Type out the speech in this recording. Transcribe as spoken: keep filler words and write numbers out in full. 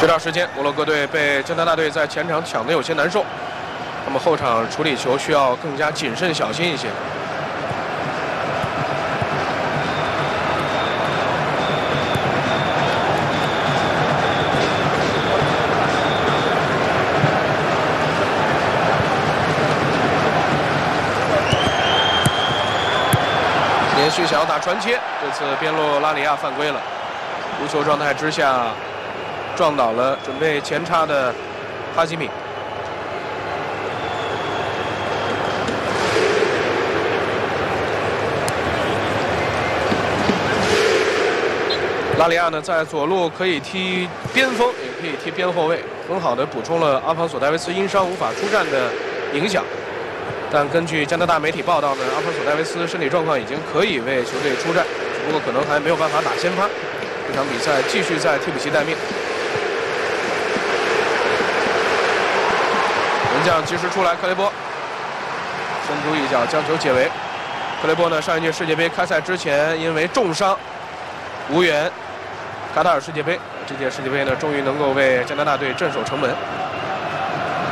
这段时间，摩洛哥队被加拿大队在前场抢得有些难受，那么后场处理球需要更加谨慎小心一些。连续想要打传切，这次边路拉里亚犯规了，无球状态之下撞倒了准备前插的哈基米。拉里亚呢，在左路可以踢边锋，也可以踢边后卫，很好的补充了阿方索戴维斯因伤无法出战的影响。但根据加拿大媒体报道呢，阿方索戴维斯身体状况已经可以为球队出战，只不过可能还没有办法打先发。这场比赛继续在替补席待命。门将及时出来，克雷波伸出一脚将球解围。克雷波呢，上一届世界杯开赛之前因为重伤无缘卡塔尔世界杯，这届世界杯呢，终于能够为加拿大队镇守城门。